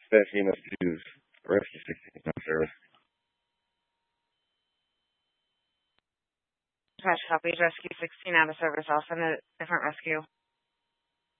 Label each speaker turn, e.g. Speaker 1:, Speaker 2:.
Speaker 1: Stephanie must use Rescue 16 on service.
Speaker 2: Dispatch copies. Rescue 16 out of service. I'll send a different rescue.